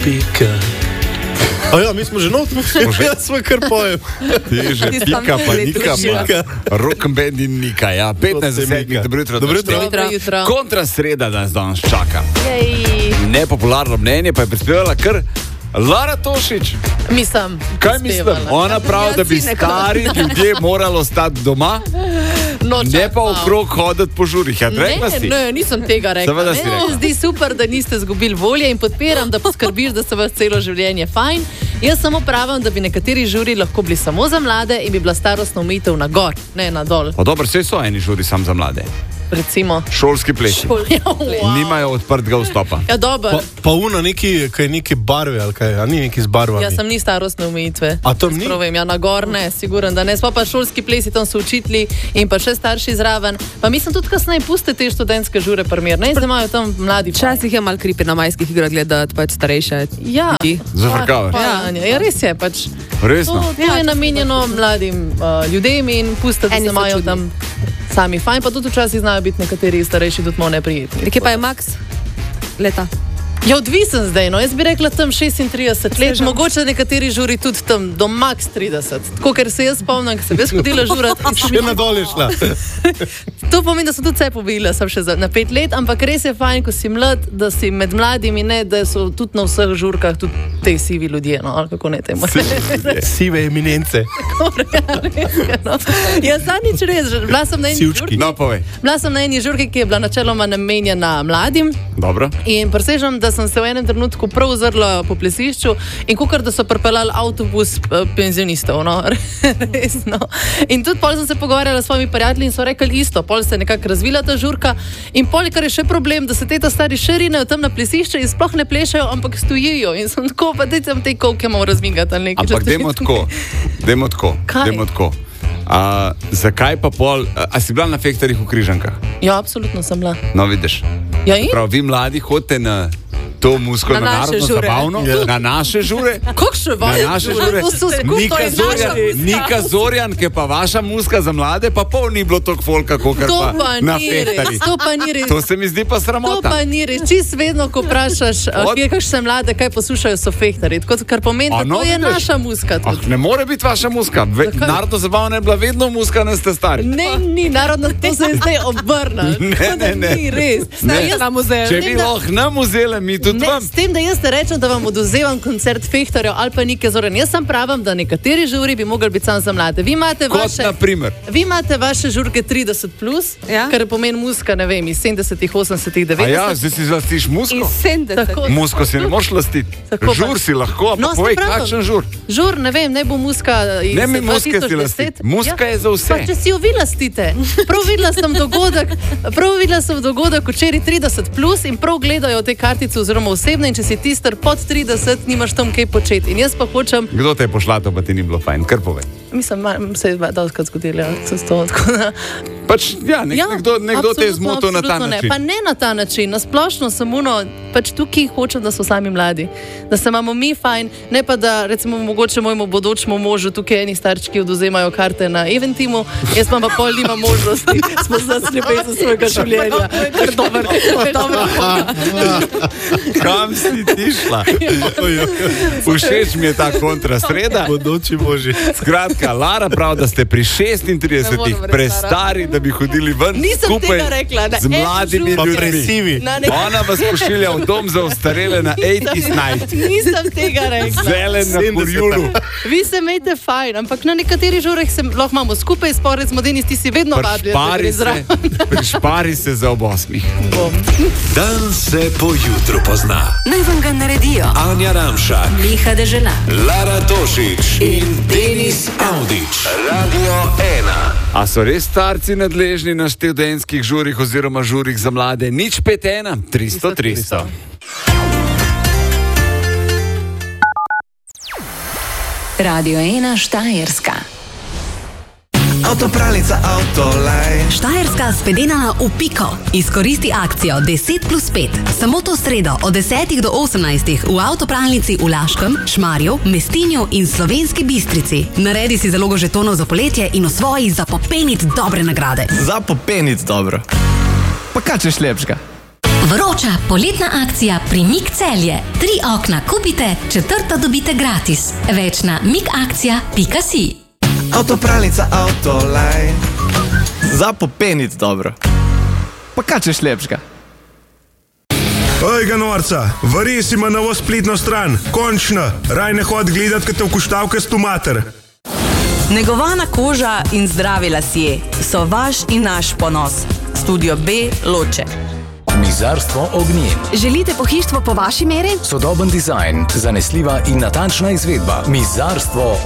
pika. A ja, mi smo že not, jaz smo kar pojem. Ti že pika pa nika pa. Rock'n'band in nika, ja. 15:07, dobro jutro. Kontrasreda nas danes čaka. Nepopularno mnenje pa je prispevala kar Lara Tošič. Mislim. Kaj mislim? Ona pravi, da bi stari ljudje morali ostati doma, ne pa okrog hoditi po žurih. Ja, ne, nisem tega rekla. Zdi super, da niste zgubili volje in podpiram, da poskrbiš, da se vas celo življenje fajn. Jaz samo pravim, da bi nekateri žuri lahko bili samo za mlade in bi bila starostna omejitev na gor, ne na dol. Pa dobro, saj so eni žuri sam za mlade. Recimo. Šolski plesi. Nimajo odprtega vstopa. Ja, dobro. Pa uno neki, kaj neki barve, ali kaj, a ni neki z barvami? Ja, sem ni starostne omejitve. A to ni? Sprovem, ja, na gor ne, siguren, da ne. Pa šolski plesi, tam so učitelji in pa še starši zraven. Pa mislim tudi, kasneje puste te študentske žure primer, ne, zdaj imajo tam mladi. Včasih je malo kripe na majskih igrah gledati, pač starejše. Ja. Zafrkavaš. Ja, res je, pač. Resno? To je namenjeno mladim ljudem in puste, da se imajo tam sami fajn, pa tudi včasih znajo biti nekateri starejši tudi malo neprijetni. Kje pa je Max leta? Ja, odvisen zdaj, no. Jaz bi rekla tam 36 let, mogoče nekateri žuri tudi tam do max 30. Tako, ker se jaz spomnim, ker sem jaz hodila žurati. Še na dol je šla. To pomeni, da sem tudi vse pobila, sem še na 5 let, ampak res je fajn, ko si mlad, da si med mladimi, ne, da so tudi na vseh žurkah tudi te sivi ljudje, no, ali kako ne temo. Sive eminence. No. Ja, sam nič res, bila sem na eni žurki. No, povej. Bila sem na eni žurki, ki je bila načeloma namenjena mladim. Dobro. In presežem, da sem se v enem trenutku prav ozrla po plesišču in kukar, da so pripeljali avtobus penzionistov, no, resno. In tudi pol sem se pogovarjala s svojimi prijatelji in so rekli isto, pol se je nekako razvila ta žurka in pol, kar je še problem, da se te ta stari širinejo tam na plesišče in sploh ne plešajo, ampak stojijo in sem tako, pa dajte tam te kolke malo razmigati ali nekaj. Ampak dajmo tako. Zakaj pa pol, a si bila na fektarjih v Križankah? Ja, absolutno sem bila. No, vidiš. Ja, in? Prav, vi mladi hodite na to musko, na narodno zabavno, na naše žure. Kakšne vaše žure? To so skupaj Nika Zorjan, ki je pa vaša muska za mlade, pa pol ni bilo toliko folka, kakor pa na fektarjih. To pa ni res. To se mi zdi pa sramota. To pa ni res. Čist vedno, ko vprašaš, kje kakšne mlade, kaj poslušajo, so fektarji. Kar pomeni, da to je naša muska. Ne more biti vaša muska. Narodno zabavna je bila vedno muska, ne ste stari. Ne, ni narodno, to se je zdaj obrnilo. Ne. Ni res. Če bi lahko na muzele, mi tudi vam. S tem, da jaz te rečem, da vam oduzevam koncert fektarjev ali pa Nike Zorjan. Jaz sem pravim, da nekateri žuri bi mogli biti sam za mlade. Vi imate vaše žurke 30+, kar pomeni muska, ne vem, iz 70-ih, 80-ih, 90-ih. A ja, zdaj si lastiš musko? Iz 70-ih. Musko si ne moš lastiti. Žur si lahko, ampak povej, kakšen žur? Žur, ne vem, ne bo muska iz 2010. Ne mi muske si lastiti. Muska je za vse. Pa če si jo vi lastite. Prav videla sem dogodek včeraj 30+ in prav gledajo te kartice oziroma in če si ti star pod 30, nimaš tam kaj početi. In jaz pa hočem... Kdo te je pošla, to pa ti ni bilo fajn? Kar povej. Mislim, se je doskrat zgodilo, tako da... Pač, ja, nekdo te je zmotil na ta način. Ne. Pa ne na ta način, na splošno sem pač tukaj hočem, da so sami mladi. Da se imamo mi fajn, ne pa da, recimo, mogoče mojemu bodočemu možu tukaj eni starčki oduzemajo karte na Eventimu, jaz pa pol nima možnosti, smo zaslepeli za svojega življenja. Ker dobro. Kam si ti šla? Všeč mi je ta kontrasreda. Bodoči boži. Skratka, Lara pravi, da ste pri 36 prestari, da bi hodili ven skupaj z mladimi ljudmi. Ona vas pošilja v dom za ostarele na 80's night. Nisem tega rekla. Zelen na kurjulu. Vi se imejte fajn, ampak na nekaterih žurah se lahko imamo skupaj, spored smo Denis, ti si vedno vabljen. Prišpari se za ob 8. Dan se po jutru pozna. Naj vam ga naredijo Anja Ramšak, Miha Dežela, Lara Tošič in Denis Audić. Radio 1. A so res starci nadležni na študentskih žurih oziroma žurih za mlade? Nič 51 300 300. Radio 1 Štajerska. Avtopralnica Autolaj. Štajerska spedenana v piko. Izkoristi akcijo 10+5. Samo to sredo od 10 do 18 v avtopralnici v Laškem, Šmarju, Mestinju in Slovenski Bistrici. Naredi si zalogo žetonov za poletje in osvoji za popenit dobre nagrade. Za popenit dobro. Pa kaj češ lepšega? Vroča poletna akcija pri MIG Celje. 3 okna kupite, 4. dobite gratis. Več na migakcija.si. Avtopralnica Autoline. Za popenit dobro. Pa kaj češ lepšega? Ojga norca, res ima novo spletno stran. Končno, raj ne hod gledat, kad te v kuštavke stumater. Negovana koža in zdravi lasje so vaš in naš ponos. Studio B Loče. Mizarstvo Ognjen. Želite pohištvo po vaši meri? Sodoben dizajn, zanesljiva in natančna izvedba. Mizarstvo